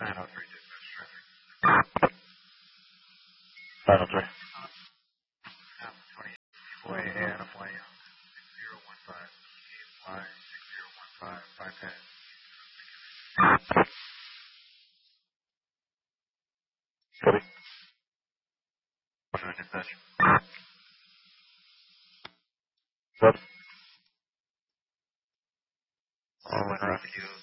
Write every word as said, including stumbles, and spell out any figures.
nine oh three dispatch traffic. nine oh three. twenty-four and a flight six zero one five, Y six zero one five, bypass. Copy. one dispatch. Sub. All in rapid use.